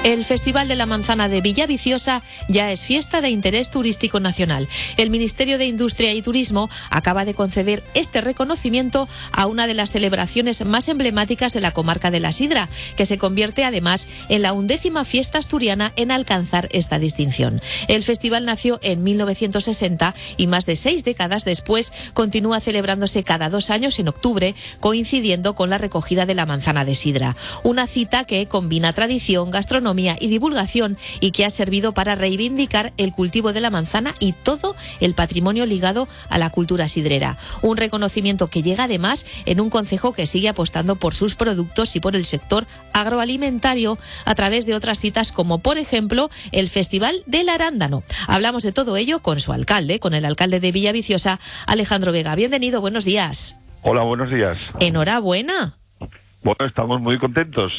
El Festival de la Manzana de Villaviciosa ya es fiesta de interés turístico nacional. El Ministerio de Industria y Turismo acaba de conceder este reconocimiento a una de las celebraciones más emblemáticas de la comarca de la Sidra, que se convierte además en la 11ª fiesta asturiana en alcanzar esta distinción. El festival nació en 1960 y más de 6 décadas después continúa celebrándose cada 2 años en octubre, coincidiendo con la recogida de la manzana de sidra. Una cita que combina tradición, gastronomía y divulgación y que ha servido para reivindicar el cultivo de la manzana y todo el patrimonio ligado a la cultura sidrera. Un reconocimiento que llega además en un concejo que sigue apostando por sus productos y por el sector agroalimentario a través de otras citas como por ejemplo el Festival del Arándano. Hablamos de todo ello con su alcalde, con el alcalde de Villaviciosa, Alejandro Vega. Bienvenido, buenos días. Hola, buenos días. Enhorabuena. Bueno, estamos muy contentos.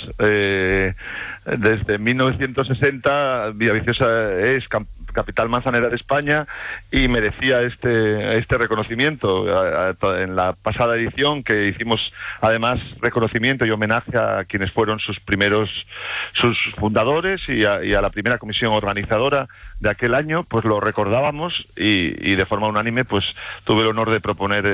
Desde 1960 Villaviciosa es capital manzanera de España y merecía este reconocimiento. En la pasada edición que hicimos además reconocimiento y homenaje a quienes fueron sus fundadores y a la primera comisión organizadora de aquel año, pues lo recordábamos y de forma unánime pues tuve el honor de proponer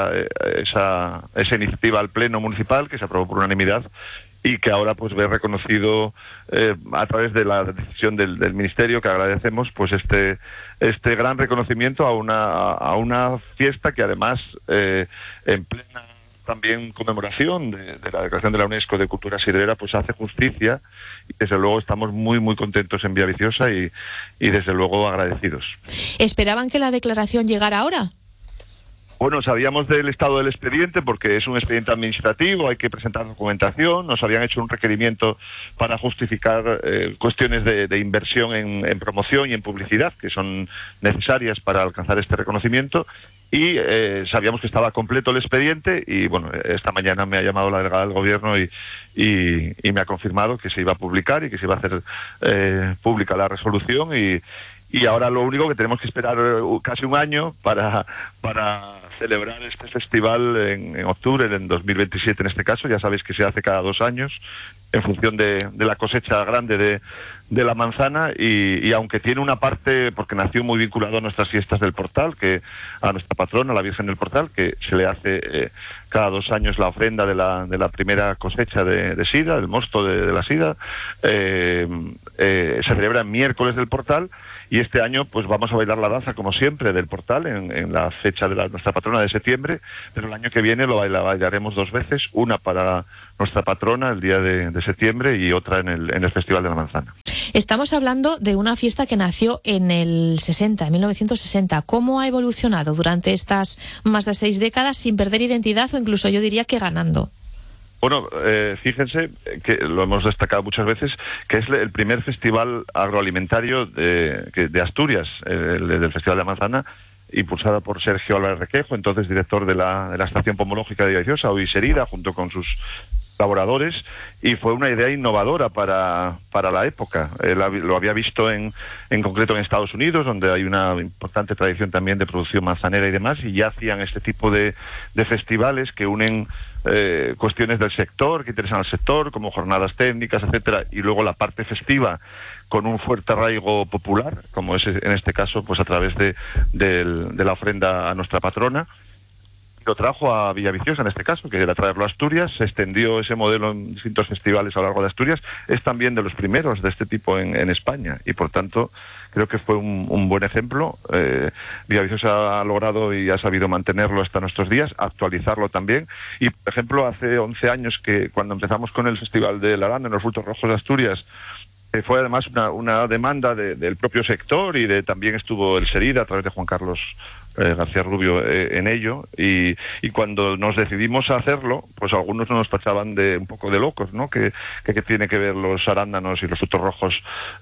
esa iniciativa al Pleno Municipal, que se aprobó por unanimidad y que ahora pues ve reconocido a través de la decisión del Ministerio, que agradecemos pues este gran reconocimiento a una fiesta que además en plena también conmemoración de la declaración de la UNESCO de cultura sidrera pues hace justicia y desde luego estamos muy muy contentos en Villaviciosa y desde luego agradecidos. ¿Esperaban que la declaración llegara ahora? Bueno, sabíamos del estado del expediente porque es un expediente administrativo, hay que presentar documentación, nos habían hecho un requerimiento para justificar cuestiones de inversión en promoción y en publicidad que son necesarias para alcanzar este reconocimiento y sabíamos que estaba completo el expediente y bueno, esta mañana me ha llamado la delegada del gobierno y me ha confirmado que se iba a publicar y que se iba a hacer pública la resolución y ahora lo único que tenemos que esperar casi un año para celebrar este festival en octubre, en 2027 en este caso. Ya sabéis que se hace cada 2 años en función de la cosecha grande de la manzana y aunque tiene una parte, porque nació muy vinculado a nuestras fiestas del Portal, que a nuestra patrona, la Virgen del Portal, que se le hace cada 2 años la ofrenda de la primera cosecha de sidra, del mosto de la sidra, se celebra el miércoles del Portal. Y este año pues vamos a bailar la danza como siempre del Portal en la fecha de nuestra patrona de septiembre, pero el año que viene la bailaremos 2 veces, una para nuestra patrona el día de septiembre y otra en el Festival de la Manzana. Estamos hablando de una fiesta que nació en el 60, en 1960. ¿Cómo ha evolucionado durante estas más de 6 décadas sin perder identidad o incluso yo diría que ganando? Bueno, fíjense que lo hemos destacado muchas veces, que es el primer festival agroalimentario de Asturias, del Festival de la Manzana, impulsada por Sergio Álvarez Requejo, entonces director de la Estación Pomológica de Villaviciosa, hoy Serida, junto con sus colaboradores, y fue una idea innovadora para la época. Lo había visto en concreto en Estados Unidos, donde hay una importante tradición también de producción manzanera y demás, y ya hacían este tipo de festivales que unen cuestiones del sector, que interesan al sector, como jornadas técnicas, etcétera, y luego la parte festiva con un fuerte arraigo popular, como es en este caso, pues a través de la ofrenda a nuestra patrona. Lo trajo a Villaviciosa en este caso, que era traerlo a Asturias, se extendió ese modelo en distintos festivales a lo largo de Asturias, es también de los primeros de este tipo en España y por tanto creo que fue un buen ejemplo. Villaviciosa ha logrado y ha sabido mantenerlo hasta nuestros días, actualizarlo también y por ejemplo hace 11 años que cuando empezamos con el Festival del Arándano en los frutos rojos de Asturias, fue además una demanda del propio sector y también estuvo el Serida a través de Juan Carlos García Rubio en ello y cuando nos decidimos a hacerlo pues algunos nos tachaban de un poco de locos, ¿no? Que tiene que ver los arándanos y los frutos rojos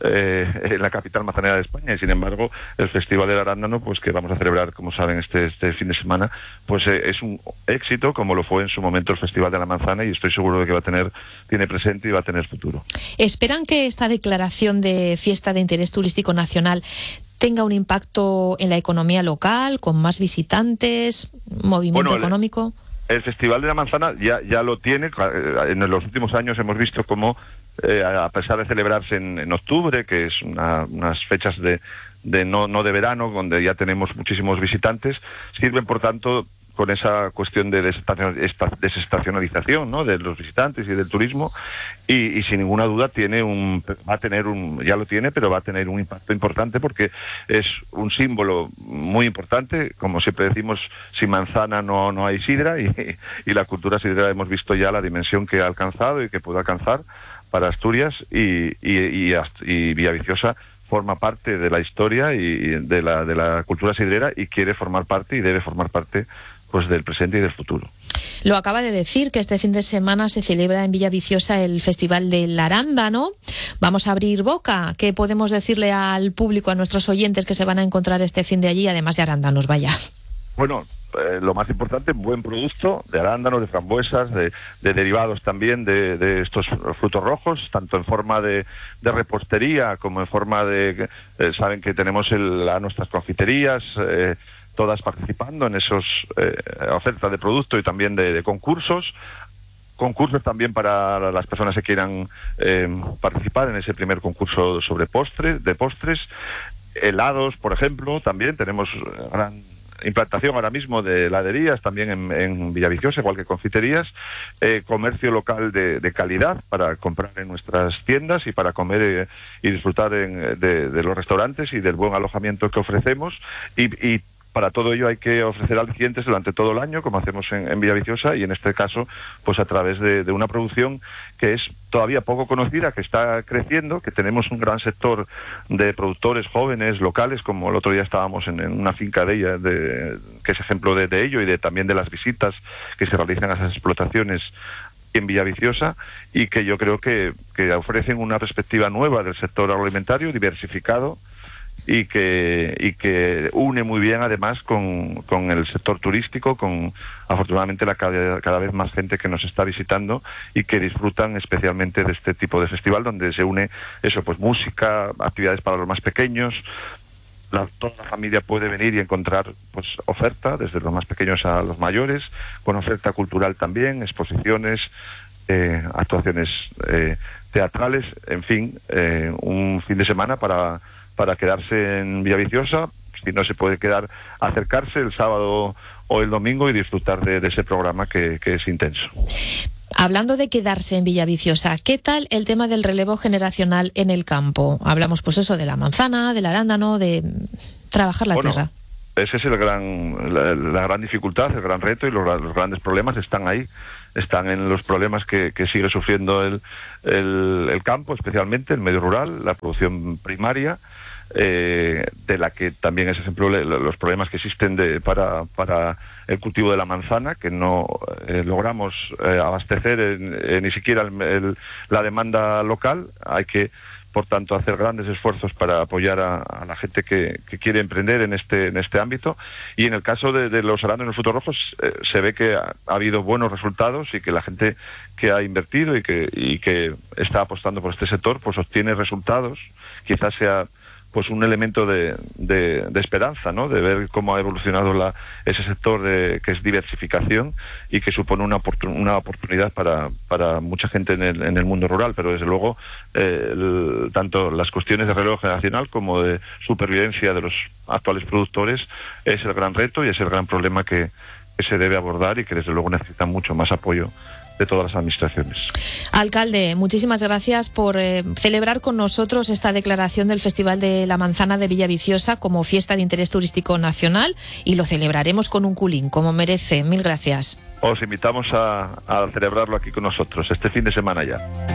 en la capital manzanera de España y sin embargo el Festival del Arándano pues que vamos a celebrar como saben este fin de semana pues es un éxito como lo fue en su momento el Festival de la Manzana y estoy seguro de que tiene presente y va a tener futuro. ¿Esperan que esta declaración de fiesta de interés turístico nacional tenga un impacto en la economía local, con más visitantes, movimiento económico? El Festival de la Manzana ya lo tiene. En los últimos años hemos visto cómo a pesar de celebrarse en octubre, que es unas fechas no de verano, donde ya tenemos muchísimos visitantes, sirven, por tanto, con esa cuestión de desestacionalización, ¿no?, de los visitantes y del turismo, y sin ninguna duda va a tener ya lo tiene, pero va a tener un impacto importante, porque es un símbolo muy importante. Como siempre decimos, sin manzana no hay sidra, y la cultura sidrera hemos visto ya la dimensión que ha alcanzado y que puede alcanzar para Asturias, y Villaviciosa forma parte de la historia y de la cultura sidrera, y quiere formar parte y debe formar parte, pues, del presente y del futuro. Lo acaba de decir, que este fin de semana se celebra en Villaviciosa el Festival del Arándano. Vamos a abrir boca. ¿Qué podemos decirle al público, a nuestros oyentes que se van a encontrar este fin de allí, además de arándanos, vaya? Bueno, lo más importante, buen producto de arándanos, de frambuesas, de derivados también de estos frutos rojos, tanto en forma de repostería como en forma de... saben que tenemos a nuestras confiterías, todas participando en esos ofertas de producto y también de concursos también para las personas que quieran participar en ese primer concurso sobre postres, helados, por ejemplo. También tenemos gran implantación ahora mismo de heladerías también en Villaviciosa, igual que confiterías, comercio local de calidad para comprar en nuestras tiendas y para comer y disfrutar de los restaurantes y del buen alojamiento que ofrecemos, y para todo ello hay que ofrecer alicientes durante todo el año, como hacemos en Villaviciosa, y en este caso, pues a través de una producción que es todavía poco conocida, que está creciendo, que tenemos un gran sector de productores jóvenes, locales, como el otro día estábamos en una finca de ella, que es ejemplo de ello, y también de las visitas que se realizan a esas explotaciones en Villaviciosa, y que yo creo que ofrecen una perspectiva nueva del sector agroalimentario, diversificado, y que une muy bien además con el sector turístico, con afortunadamente cada vez más gente que nos está visitando y que disfrutan especialmente de este tipo de festival, donde se une eso, pues música, actividades para los más pequeños. Toda la familia puede venir y encontrar, pues, oferta, desde los más pequeños a los mayores, con oferta cultural también, exposiciones, actuaciones teatrales, en fin, un fin de semana para quedarse en Villaviciosa. Si no se puede quedar, acercarse el sábado o el domingo y disfrutar de ese programa que es intenso. Hablando de quedarse en Villaviciosa, ¿qué tal el tema del relevo generacional en el campo? Hablamos, pues eso, de la manzana, del arándano, de trabajar la tierra. Ese es la gran dificultad, el gran reto, y los grandes problemas están ahí. Están en los problemas que sigue sufriendo el campo, especialmente el medio rural, la producción primaria, de la que también es ejemplo los problemas que existen para el cultivo de la manzana, que no logramos abastecer ni siquiera la demanda local. Hay que, por tanto, hacer grandes esfuerzos para apoyar a la gente que quiere emprender en este ámbito. Y en el caso de los arándanos y los frutos rojos, se ve que ha habido buenos resultados, y que la gente que ha invertido y que está apostando por este sector, pues obtiene resultados. Quizás sea, pues, un elemento de esperanza, ¿no?, de ver cómo ha evolucionado ese sector que es diversificación, y que supone una oportunidad para mucha gente en el mundo rural. Pero desde luego tanto las cuestiones de relevo generacional como de supervivencia de los actuales productores es el gran reto y es el gran problema que se debe abordar, y que desde luego necesita mucho más apoyo de todas las administraciones. Alcalde, muchísimas gracias por celebrar con nosotros esta declaración del Festival de la Manzana de Villaviciosa como fiesta de interés turístico nacional, y lo celebraremos con un culín, como merece. Mil gracias. Os invitamos a celebrarlo aquí con nosotros este fin de semana ya.